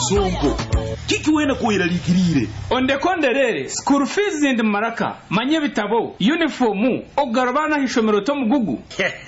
songo kiki wena kuira likirire onde konderere school fees and maraka manye bitabo uniform ogarabana hishomero to mugugu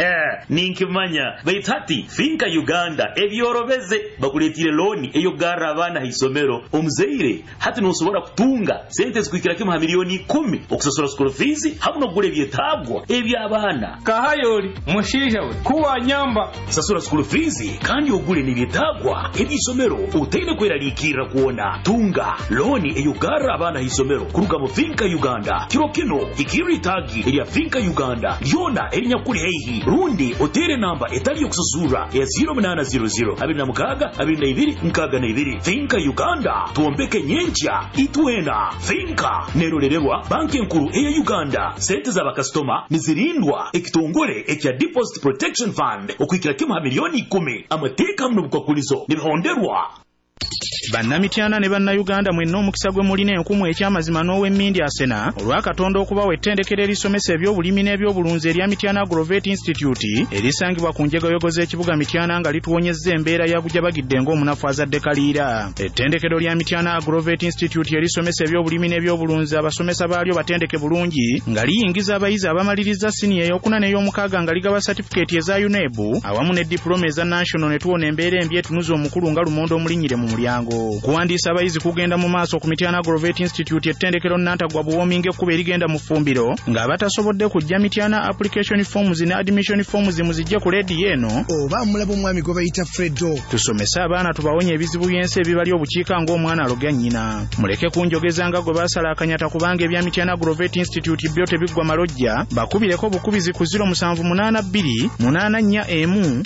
ninkimanya baitati finka Uganda ebyorobeze bakuletire loan eyo gara abana hisomero omuzeire hati nosobora kutunga sente zikwikira kimha milioni 10 okusasura school fees habuno gure byetagwa ebyabana kahayoli mushija we kuwa nyamba sasura school fees kandi ogure nibyetagwa ebisomero utende kweralikira kuona tunga loni eyugara abana hisomero kuruga mu finka Uganda kirokino ikiritagi elia finka Uganda yona elinyakuri heihi rundi otere namba etali yokusuzura ya 0800 abinamukaga abinayibiri nkaga nayibiri finka Uganda tuombeke nyencha itwena finka nerolerewa banki nkuru eya Uganda sente za bakastoma nizirindwa ekitongole ekya Deposit Protection Fund okwikira kimha milioni 10 amateka mno bukakulizo nibihonderwa Bannamityana ne bannayuganda mwenna omukisa gwe mulina enkumu ekyamazima n'ow'emmindi asena olw'Akatonda okubawa ettendekero erisomesa ebyobulimi n'ebyobulunzi erya Mityana Agrovet Institute erisangibwa ku njegoyogo z'ekibuga Mityana nga lituwonyezza embeera ya bujabagidde ng'omunafu azadde kaliira. Ettendekero lya Mityana Agrovet Institute erisomesa ebyobulimi n'ebyobulunzi abasomesa baalyo batendeke bulungi nga liyingiza abayizi abamaliriza siniya ey'okuna n'ey'omukaaga nga ligaba certificate eza UNEB awamu ne diploma eza national ne tuwona embeera embi etunuza omukulu nga lumondo omulinnyire mu mulyango. Kuwandiisa abayizi kugenda mu maaso ku Mityana Agrovet Institute ettendekero Nantagwa Buwominga ekkuba erigenda mu ffumbiro ng'abatasobodde kujja Mityana application forms ne admission forms muzijja ku leedi eno oba mulaba omwami gwe bayita Fredo. Tusomese abaana tubawonya ebizibu by'ensi ebibali obukiika ng'omwana alogya nnyina. Muleke kunjogeza nga gwe baasala akanyata kubanga ebya Mityana Agrovet Institute byo tebiggwa malojja bakubireko bukubizi ku 0782 841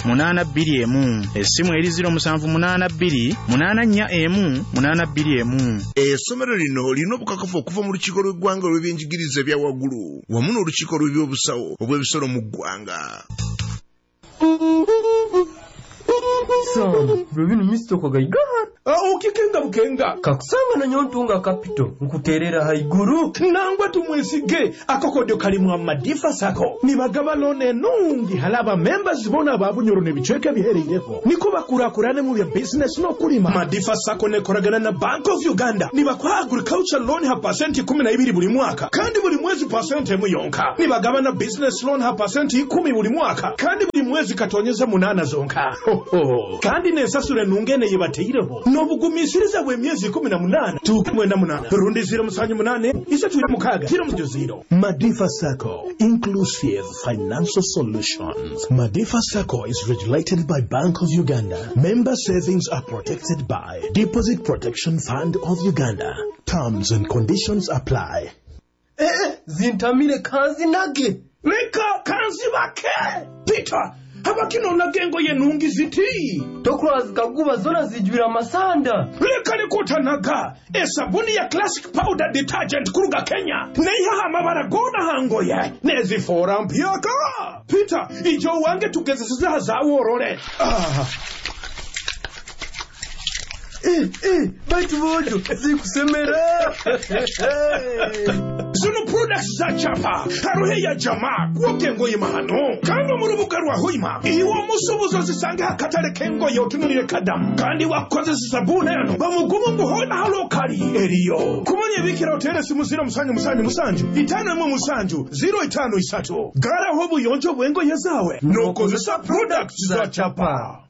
821 essimu eri 0782 841 821. Essomero lino lino obukakafu okuva mu lukiiko lw'eggwanga olw'ebyenjigiriza ebya waggulu wamu n'olukiiko lw'ebyobusawo obw'ebisolo mu ggwanga. Sam, Robin Mr. Kogaigan. Ukikenga bukenga. Kakusanga na nyontunga kapito. Nkuterera haiguru. Nangwa tumwesige. Akokodyo kalimu Madifa Sacco. Nibagaba lone nungi halaba members bona babunyoro nebichweke bihereyeho. Nikuba kurakurane mu bya business no kulima. Madifa Sacco ne koragana na Bank of Uganda. Nibakwa agriculture loan ha % 12 buli mwaka. Kandi buli mwezi % emu yonka. Nibagaba na business loan ha % 10 buli mwaka. Kandi buli mwezi katonyeza 8 zonka. Kandi nesasure nungene yebateireho. Nobugumisiriza bwe myezi 18 2.8 rundi 0.8 isatu mukaga 0.0. Madifa Sacco, inclusive financial solutions. Madifa Sacco is regulated by Bank of Uganda. Member savings are protected by Deposit Protection Fund of Uganda. Terms and conditions apply. Zintamire kanzi nage. Leka kanzi bake. Peter, habakino nagengo yenungi ziti. Tokwazi kaguba zona zijwira masanda. Leka lekota naga. Sabuni ya classic powder detergent kuruga Kenya. Neiha amabara gona hango ye. Nezi fora mpiyaka. Peter, ijo wange tugezesiza za worore. Baitu bojo, zikusemera. Zunu products za chapa. Haruhe ya jamaa. Kuokengo imahano. Kando murubuga rwa huima. Iwa musubuzo zisange hakatale kengo yotunurire kadamu. Kandi wakoze sabune yano. Bamugumu muhona halokari. Eriyo. Kumonye bikira hotere simuzira musanju. Itano emu musanju. 053. Gara hobu yonjo wengo yezawe. Nokozesa products za chapa.